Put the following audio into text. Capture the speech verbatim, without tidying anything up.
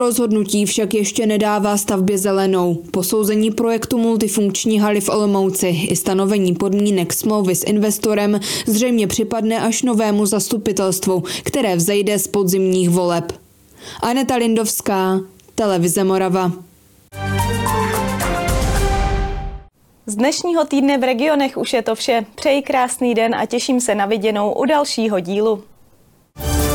Rozhodnutí však ještě nedává stavbě zelenou. Posouzení projektu multifunkční haly v Olomouci i stanovení podmínek smlouvy s investorem zřejmě připadne až novému zastupitelstvu, které vzejde z podzimních voleb. Aneta Lindovská, Televize Morava. Z dnešního týdne v regionech už je to vše. Přeji krásný den a těším se na viděnou u dalšího dílu.